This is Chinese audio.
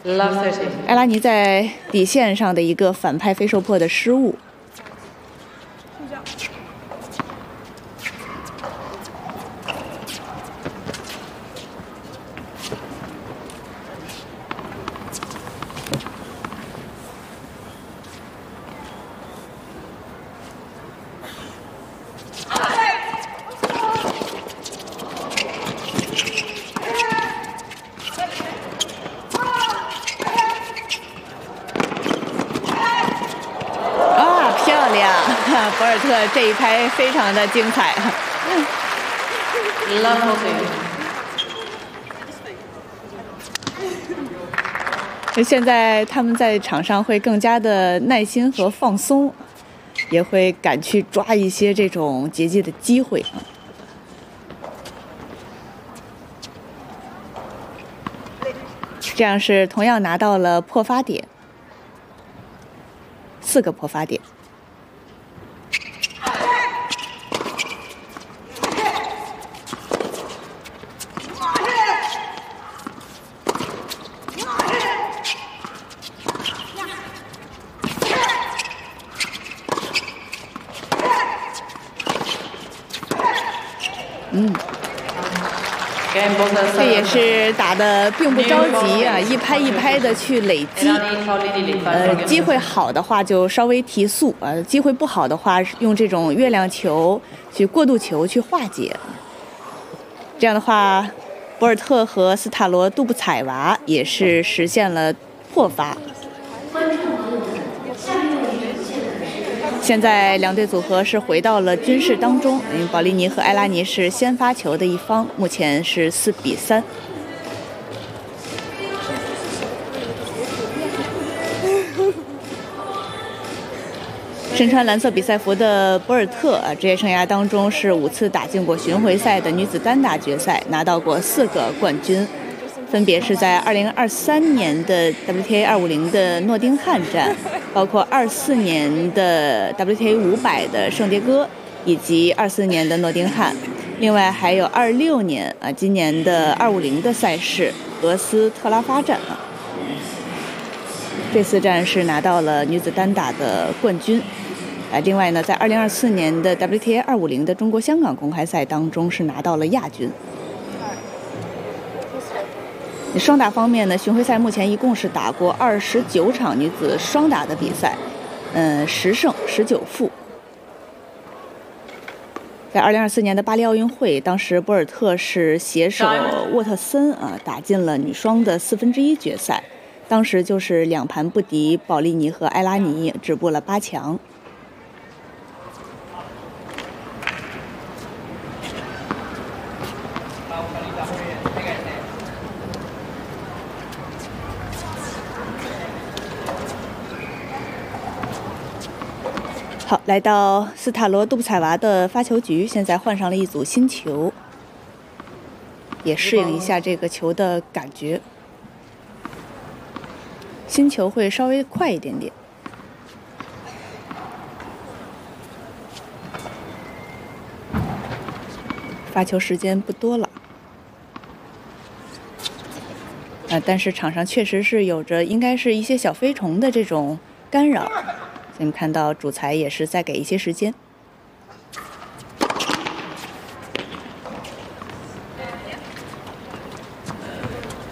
埃拉尼在底线上的一个反拍飞兽破的失误。博尔特这一拍非常的精彩。现在他们在场上会更加的耐心和放松，也会敢去抓一些这种截击的机会。这样是同样拿到了破发点，4个破发点。这也是打得并不着急啊，一拍一拍的去累积。机会好的话就稍微提速，机会不好的话用这种月亮球去过渡球去化解。这样的话，博尔特和斯塔罗杜布采娃也是实现了破发。现在两队组合是回到了均势当中，因为保利尼和埃拉尼是先发球的一方，目前是4比3。身穿蓝色比赛服的博尔特职业生涯当中是5次打进过巡回赛的女子单打决赛，拿到过4个冠军，分别是在2023年的 WTA 250的诺丁汉站，包括24年的 WTA 500的圣迭戈，以及24年的诺丁汉。另外还有26年今年的250的赛事俄斯特拉发站这4站是拿到了女子单打的冠军。另外呢，在2024年的 WTA 250的中国香港公开赛当中是拿到了亚军。双打方面呢，巡回赛目前一共是打过29场女子双打的比赛，10胜19负。在2024年的巴黎奥运会，当时博尔特是携手沃特森打进了女双的1/4决赛，当时就是2盘不敌保利尼和埃拉尼，止步了8强。好，来到斯塔罗杜布采娃的发球局，现在换上了一组新球，也适应一下这个球的感觉。新球会稍微快一点点。发球时间不多了，但是场上确实是有着应该是一些小飞虫的这种干扰。我们看到主裁也是在给一些时间。